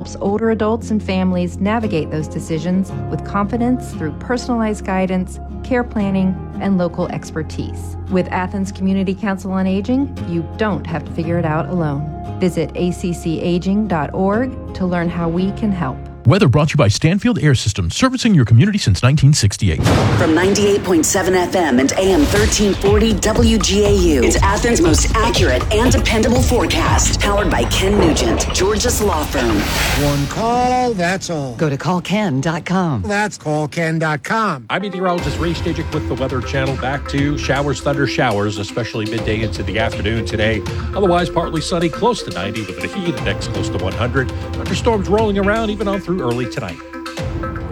helps older adults and families navigate those decisions with confidence through personalized guidance, care planning, and local expertise. With Athens Community Council on Aging, you don't have to figure it out alone. Visit accaging.org to learn how we can help. Weather brought to you by Stanfield Air Systems, servicing your community since 1968. From 98.7 FM and AM 1340 WGAU, it's Athens' most accurate and dependable forecast. Powered by Ken Nugent, George's Law Firm. One call, that's all. Go to callken.com. That's callken.com. I'm meteorologist Ray Stajic with the Weather Channel. Back to showers, thunder showers, especially midday into the afternoon today. Otherwise, partly sunny, close to 90 with a heat index close to 100. Thunderstorms rolling around even on through early tonight.